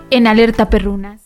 en Alerta Perrunas.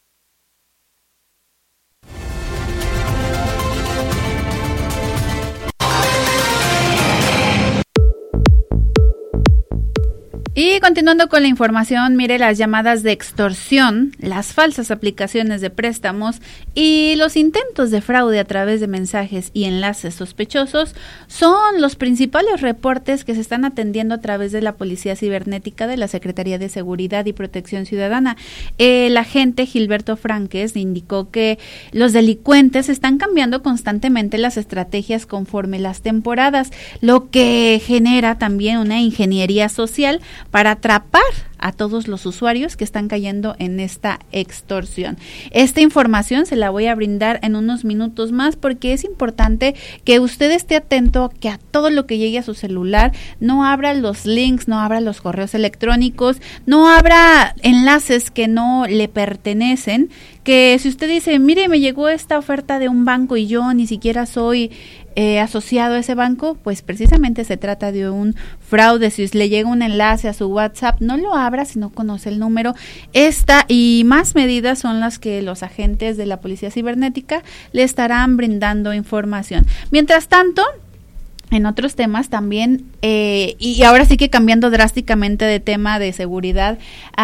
Y continuando con la información, mire, las llamadas de extorsión, las falsas aplicaciones de préstamos y los intentos de fraude a través de mensajes y enlaces sospechosos son los principales reportes que se están atendiendo a través de la Policía Cibernética de la Secretaría de Seguridad y Protección Ciudadana. El agente Gilberto Franques indicó que los delincuentes están cambiando constantemente las estrategias conforme las temporadas, lo que genera también una ingeniería social para atrapar a todos los usuarios que están cayendo en esta extorsión. Esta información se la voy a brindar en unos minutos más porque es importante que usted esté atento que a todo lo que llegue a su celular no abra los links, no abra los correos electrónicos, no abra enlaces que no le pertenecen, que si usted dice, mire, me llegó esta oferta de un banco y yo ni siquiera soy asociado a ese banco, pues precisamente se trata de un fraude. Si le llega un enlace a su WhatsApp, no lo abra si no conoce el número. Esta y más medidas son las que los agentes de la Policía Cibernética le estarán brindando información. Mientras tanto, en otros temas también, y ahora sí que cambiando drásticamente de tema de seguridad,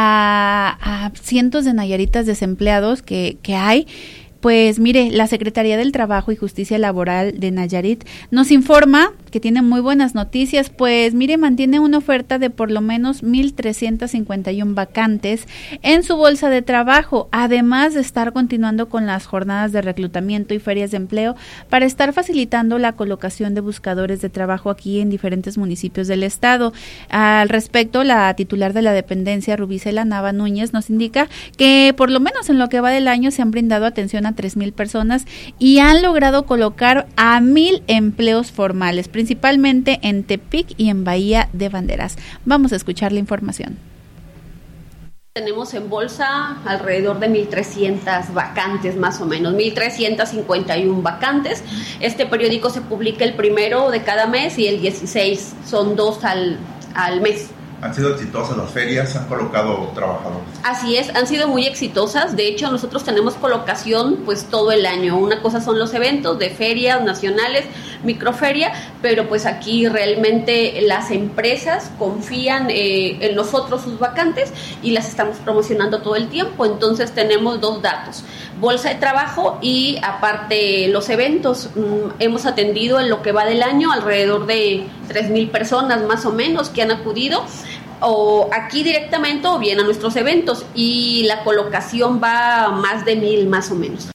a cientos de nayaritas desempleados que hay. Pues mire, la Secretaría del Trabajo y Justicia Laboral de Nayarit nos informa que tiene muy buenas noticias, pues mire, mantiene una oferta de por lo menos 1,351 vacantes en su bolsa de trabajo, además de estar continuando con las jornadas de reclutamiento y ferias de empleo para estar facilitando la colocación de buscadores de trabajo aquí en diferentes municipios del estado. Al respecto, la titular de la dependencia, Rubicela Nava Núñez, nos indica que por lo menos en lo que va del año se han brindado atención a 3,000 personas y han logrado colocar a 1,000 empleos formales, principalmente en Tepic y en Bahía de Banderas. Vamos a escuchar la información. Tenemos en bolsa alrededor de 1,300 vacantes, más o menos, 1,351 vacantes. Este periódico se publica el 1 de cada mes y el 16, son 2 al mes. ¿Han sido exitosas las ferias? ¿Han colocado trabajadores? Así es, han sido muy exitosas. De hecho, nosotros tenemos colocación pues todo el año. Una cosa son los eventos de ferias nacionales, microferia, pero pues aquí realmente las empresas confían en nosotros sus vacantes y las estamos promocionando todo el tiempo. Entonces tenemos 2 datos, bolsa de trabajo y aparte los eventos. Hemos atendido en lo que va del año alrededor de 3,000 personas más o menos que han acudido o aquí directamente o bien a nuestros eventos, y la colocación va a más de 1,000 más o menos.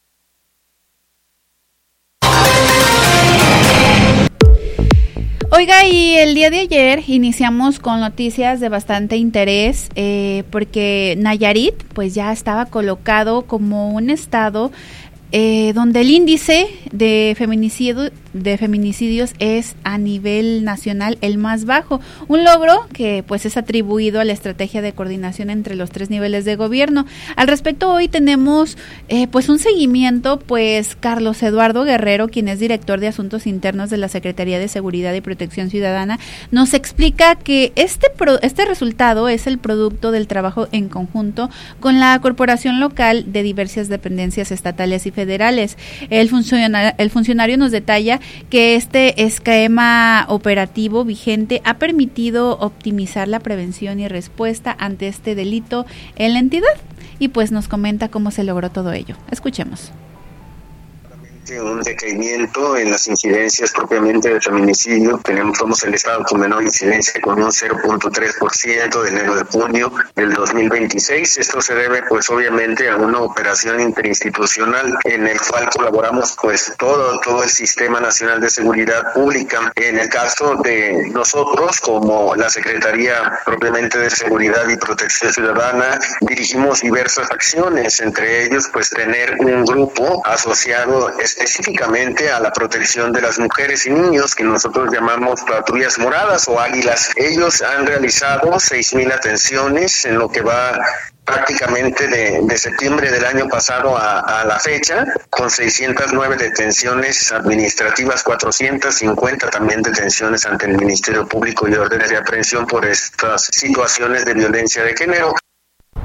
Oiga, y el día de ayer iniciamos con noticias de bastante interés porque Nayarit pues ya estaba colocado como un estado donde el índice de feminicidios es a nivel nacional el más bajo, un logro que pues es atribuido a la estrategia de coordinación entre los 3 niveles de gobierno. Al respecto, hoy tenemos pues un seguimiento, pues Carlos Eduardo Guerrero, quien es director de Asuntos Internos de la Secretaría de Seguridad y Protección Ciudadana, nos explica que este resultado es el producto del trabajo en conjunto con la corporación local de diversas dependencias estatales y federales. El funcionario nos detalla que este esquema operativo vigente ha permitido optimizar la prevención y respuesta ante este delito en la entidad, y pues nos comenta cómo se logró todo ello. Escuchemos. Un decaimiento en las incidencias propiamente de feminicidio. Somos el estado con menor incidencia, con un 0.3% de enero de junio del 2026. Esto se debe pues obviamente a una operación interinstitucional en el cual colaboramos pues todo el Sistema Nacional de Seguridad Pública. En el caso de nosotros, como la Secretaría propiamente de Seguridad y Protección Ciudadana, dirigimos diversas acciones, entre ellos pues tener un grupo asociado específicamente a la protección de las mujeres y niños, que nosotros llamamos patrullas moradas o águilas. Ellos han realizado 6,000 atenciones en lo que va prácticamente de septiembre del año pasado a la fecha, con 609 detenciones administrativas, 450 también detenciones ante el Ministerio Público y órdenes de aprehensión por estas situaciones de violencia de género.